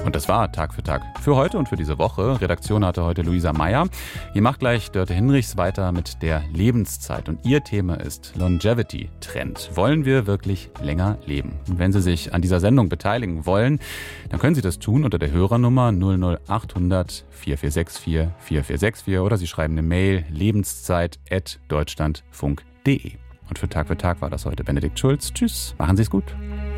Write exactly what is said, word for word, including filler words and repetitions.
Und das war Tag für Tag für heute und für diese Woche. Redaktion hatte heute Luisa Meyer. Ihr macht gleich Dörte Hinrichs weiter mit der Lebenszeit. Und ihr Thema ist Longevity-Trend. Wollen wir wirklich länger leben? Und wenn Sie sich an dieser Sendung beteiligen wollen, dann können Sie das tun unter der Hörernummer null null acht hundert vier vier sechs vier vier vier sechs vier oder Sie schreiben eine Mail lebenszeit at deutschlandfunk punkt de. Und für Tag für Tag war das heute Benedikt Schulz. Tschüss, machen Sie es gut.